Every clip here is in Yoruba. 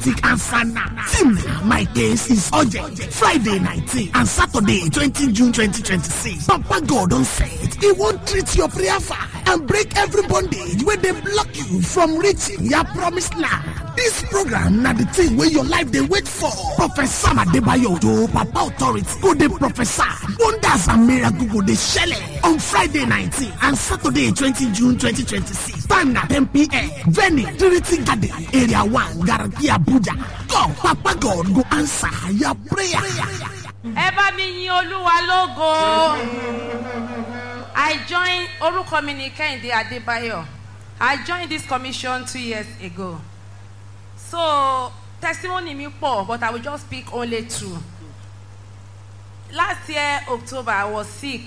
prophetic answer now. Team, my case is urgent. Friday 19 and Saturday 20 June 2026. Papa God don't say it. He won't treat your prayer fire and break every bondage where they block you from reaching your promised land. This program na the thing where your life they wait for. Professor Adebayo Ojo, Papa Authority, go they prophesy. Wonders and miracles go they shell on Friday 19 and Saturday 20 June 2026. Time na 10 p.m. Venue, Trinity Garden, Area 1, Garaki Abuja. God, Papa God go answer your prayer. Eba mi yin Olúwa lógo. I joined Orúkọ mi ni Kẹ́hìndé Adébáyọ̀. I joined this commission 2 years ago. So testimony mi pọ̀, but I will just pick only 2. Last year October I was sick.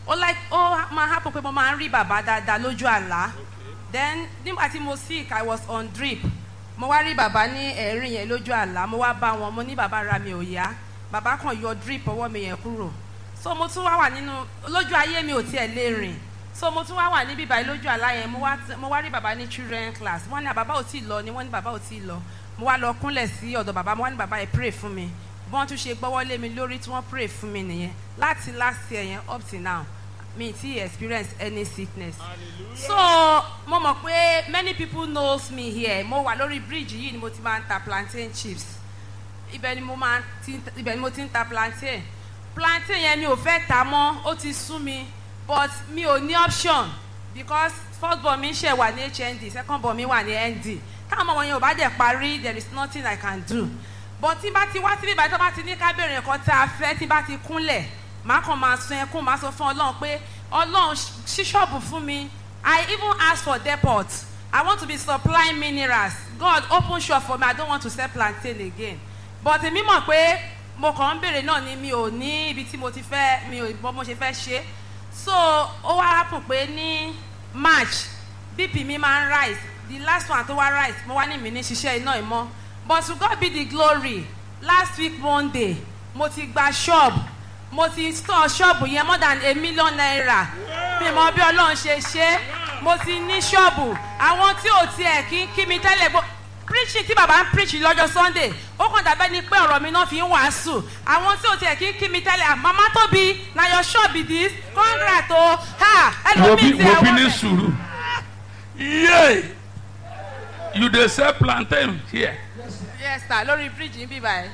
Ma happen pé mo máa ń rí bàbá dáadáa lójú àlá. Then nígbà tí mo sick I was on drip. Mo wá rí bàbá ní ẹ̀rín yẹn lójú àlá. Mo wá bá wọn, mo ní bàbá ra mi ò yá. Bàbá kan yọ drip ọwọ́ mi yẹn kúrò. So mo tún wá nínú lójú ayé mi ò tiẹ̀ lè rìn. So mo tún wá níbí báyìí lójú àlá yẹn mo wá rí bàbá ní children class. Wọ́n ní bàbá ò tí ì lọ ni wọ́n ní bàbá ò tí ì lọ. Mo wá lọ kúnlẹ̀ sí ọ̀dọ̀ bàbá mo wá ní bàbá ẹ pray fún mi. Bí wọ́n tún ṣe gbọ́wọ́ lé mi lórí tí wọ́n pray fún mi nìyẹn. Láti last year yẹn up till now me ti experience any sickness. Hallelujah. So mo mọ̀ pé many people knows me here. Mo wà lórí bridge yìí ni mo ti máa ń ta plantain chips. Ibẹ̀ ni mo ti ń ta plantain. Plantain yẹn mi ò fẹ́ ta mọ́, ó ti sú mi, but mi ò ní option because first born mi ṣe wà ní HND, second born mi wà ní ND. Káwọn ọmọ yẹn ò bá dẹ̀ parí, there is nothing I can do. But tí bá ti wá síbí ìbàdàn bá ti ní ká bèrè nǹkan tí a fẹ́, tí bá ti kúnlẹ̀, màá kàn máa sun ẹkún, màá sọ fún Ọlọ́run pé Ọlọ́run ṣí ṣọ́ọ̀bù fún mi. I even ask for depot. I want to be supplying minerals. God open shop for me. I don't want to sell plantain again. But èmi mọ̀ pé mo kàn ń bèrè náà ni mi ò ní ibi tí mo ti fẹ́, mi ò bọ́ mo ṣe fẹ́ ṣe. So ó wá happen pé ní March BP mi máa ń rise. The last one tó wá rise mo wá ní mi ní ṣiṣẹ́ iná ìmọ̀. But to God be the glory. Last week Monday mo ti gba shop. Mo ti store shop yẹn more than ₦1 million. Mi mọ̀ bí Ọlọ́run ṣe ṣe. Mo ti ní shop. Àwọn tí ò tiẹ̀ kí mi tẹ́lẹ̀ preaching tí bàbá ń preach lọ́jọ́ Sunday ó kàn dàbẹ́ ni pé ọ̀rọ̀ mi náà fi ń wàásù àwọn tí ò tiẹ̀ kí mi tẹ́lẹ̀ Mama Tobi na your shop be this congrats o ha ẹlòmíì tí ẹ wọ́n ní sùúrù yé you dey sell plantain here. Yes sir lórí bridge ń bí báyìí.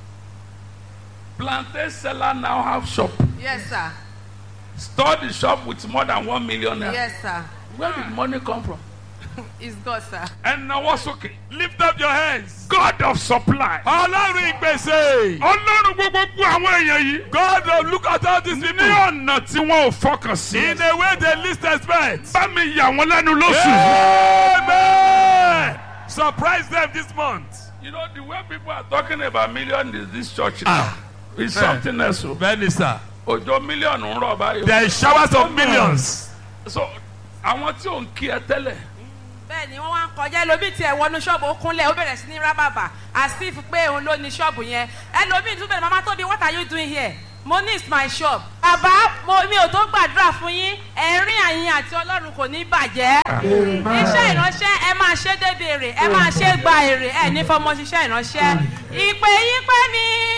Plantain seller now have shop. Yes sir. Store the shop with more than ₦1 million. Yes sir. Where did money come from? It's God, sir. And now what's okay? Lift up your hands. God of supply. Ọlọ́run ìpèsè. Ọlọ́run gbogbo àwọn èèyàn yìí. God of look at all these people. Ní ọ̀nà tí wọ́n ò fọkàn sí. In a way they least expect. Bá mi yà wọ́n lẹ́nu lóṣù. Amen. Surprise them this month. You know the way people are talking about million is this church now. It's something else. Bẹ́ẹ̀ni sir. Òjò mílíọ̀nù ń rọ̀ báyìí. There is showers of millions. So àwọn tí ò ń kí ẹ tẹ́lẹ̀. Bẹ́ẹ̀ni wọ́n wá ń kọjá ẹlòmíì tí ẹ wọnú ṣọ́ọ̀bù ó kúnlẹ̀ ó bẹ̀rẹ̀ sí ní rábàbà as if pé òun ló ní ṣọ́ọ̀bù yẹn ẹlòmíì tún bẹ̀rẹ̀ Mama Tobi what are you doing here? Mo ní is my shop. Bàbá mi ò tó gbàdúrà fún yín ẹ̀rín àyìn àti Ọlọ́run kò ní bàjẹ́. Iṣẹ́ ìránṣẹ́ ẹ máa ṣe débi èrè ẹ máa ṣe gba èrè ẹ ní fọmọ ṣiṣẹ́ ìránṣẹ́. Ìpè yín pé mi.